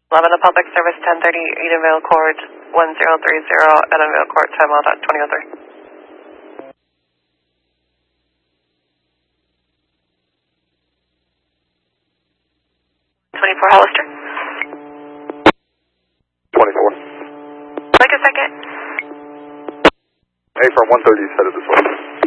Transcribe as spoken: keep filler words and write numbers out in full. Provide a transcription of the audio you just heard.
eleven to public service ten thirty, Edenvale Court one zero three zero, Edenvale Court, time out at twenty oh three. twenty-four Hollister. twenty-four. Like a second. Hey, from one thirty, headed this way.